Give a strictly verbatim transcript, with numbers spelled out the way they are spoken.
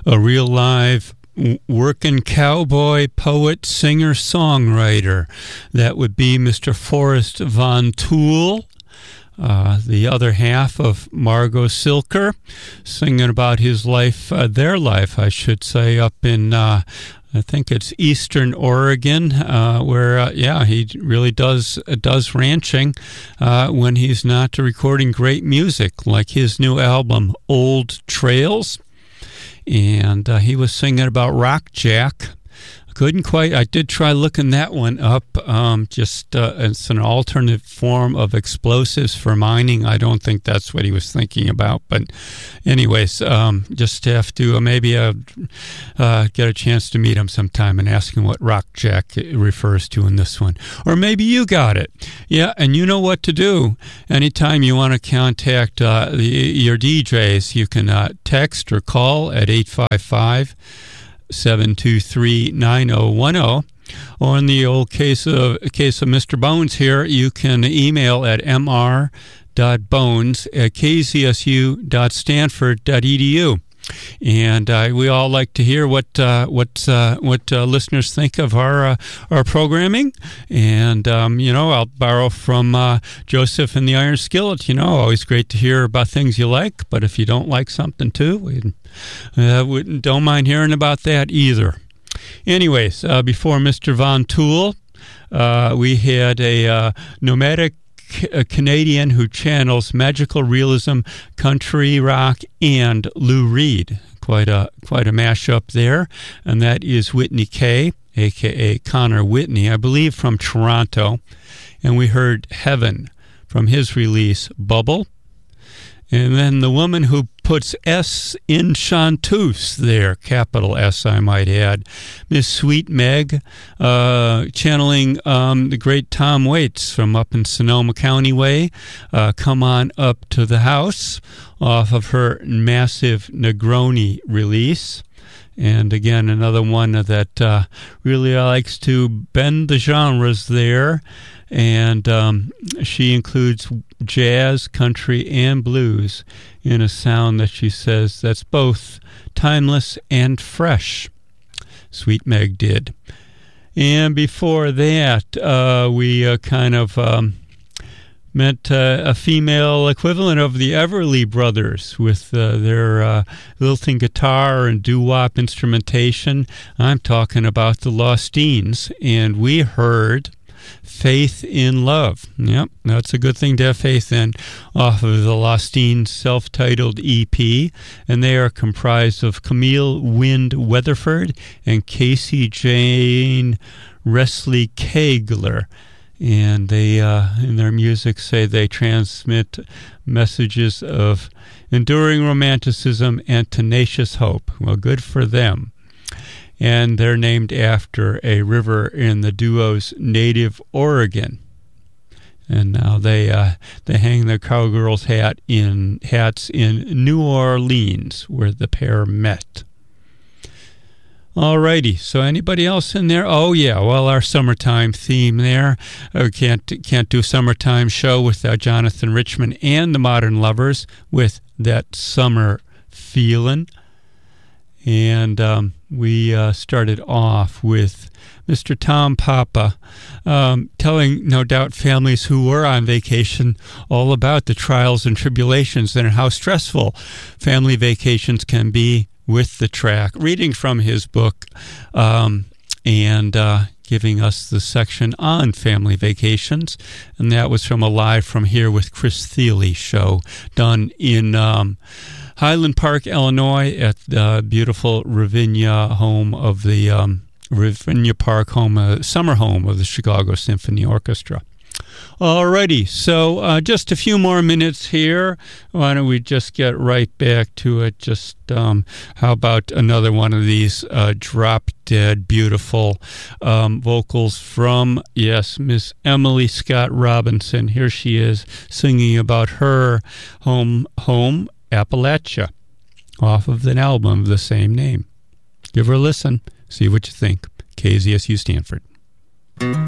a real live working cowboy, poet, singer, songwriter. That would be Mister Forrest Von Tool, uh, the other half of Margot Silker, singing about his life, uh, their life, I should say, up in, uh, I think it's Eastern Oregon, uh, where, uh, yeah, he really does uh, does ranching uh, when he's not recording great music, like his new album, Old Trails. And uh, he was singing about Rock Jack. Couldn't quite, I did try looking that one up. Um, just, uh, it's an alternate form of explosives for mining. I don't think that's what he was thinking about. But anyways, um, just have to uh, maybe uh, uh, get a chance to meet him sometime and ask him what Rock Jack refers to in this one. Or maybe you got it. Yeah, and you know what to do. Anytime you want to contact uh, the, your D Js, you can uh, text or call at eight five five, seven two three, nine oh one oh. Or in the old case of case of Mister Bones here, you can email at m r dot bones at k z s u dot stanford dot e d u. And uh, we all like to hear what uh, what uh, what uh, listeners think of our uh, our programming. And um, you know, I'll borrow from uh, Joseph and the Iron Skillet. You know, always great to hear about things you like. But if you don't like something too, we uh, we don't mind hearing about that either. Anyways, uh, before Mister Von Tool, uh, we had a uh, nomadic a Canadian who channels magical realism, country rock, and Lou Reed. Quite a quite a mashup there, and that is Whitney Kay, aka Connor Whitney, I believe from Toronto. And we heard Heaven from his release Bubble. And then the woman who puts S in chanteuse there, capital S, I might add, Miss Sweet Meg, uh, channeling um, the great Tom Waits from up in Sonoma County way. Uh, come on up to the house off of her massive Negroni release. And again, another one that uh, really likes to bend the genres there. And um, she includes jazz, country, and blues in a sound that she says that's both timeless and fresh. Sweet Meg did. And before that, uh, we uh, kind of um, met uh, a female equivalent of the Everly Brothers with uh, their uh, lilting guitar and doo-wop instrumentation. I'm talking about the Lostines, and we heard Faith in Love. Yep, that's a good thing to have faith in, off of the Lostine self-titled E P, and they are comprised of Camille Wind Weatherford and Casey Jane Wesley Kegler. And they, uh, in their music, say they transmit messages of enduring romanticism and tenacious hope. Well, good for them. And they're named after a river in the duo's native Oregon. And now they uh, they hang their cowgirls hat in hats in New Orleans, where the pair met. Alrighty, so anybody else in there? Oh yeah, well, our summertime theme there. We can't can't do summertime show without Jonathan Richman and the Modern Lovers with that summer feeling. And um, we uh, started off with Mister Tom Papa um, telling, no doubt, families who were on vacation all about the trials and tribulations and how stressful family vacations can be with the track, reading from his book um, and uh, giving us the section on family vacations. And that was from a Live from Here with Chris Thiele show done in um, Highland Park, Illinois, at the beautiful Ravinia home of the um, Ravinia Park home, uh, summer home of the Chicago Symphony Orchestra. Alrighty, so uh, just a few more minutes here. Why don't we just get right back to it? Just um, how about another one of these uh, drop-dead, beautiful um, vocals from, yes, Miss Emily Scott Robinson. Here she is singing about her home, home Appalachia, off of an album of the same name. Give her a listen. See what you think. K Z S U Stanford.